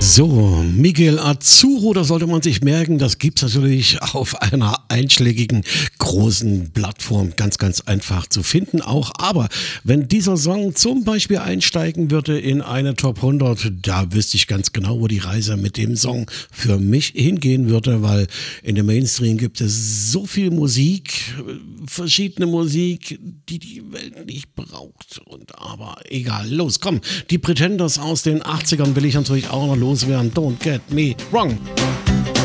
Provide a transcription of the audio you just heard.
So, Miguel Azzurro, da sollte man sich merken, das gibt's natürlich auf einer einschlägigen großen Plattform ganz, ganz einfach zu finden auch. Aber wenn dieser Song zum Beispiel einsteigen würde in eine Top 100, da wüsste ich ganz genau, wo die Reise mit dem Song für mich hingehen würde, weil in dem Mainstream gibt es so viel Musik, verschiedene Musik, die die Welt nicht braucht. Und aber egal, los, komm, die Pretenders aus den 80ern will ich natürlich auch noch loswerden. Don't get me wrong.